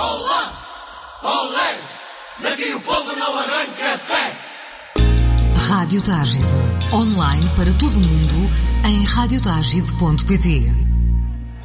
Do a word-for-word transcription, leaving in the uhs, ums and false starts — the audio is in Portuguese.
Olá! Olé! Daqui o povo não arranca pé! Rádio Tágide. Online para todo o mundo em rádio tágide ponto pt.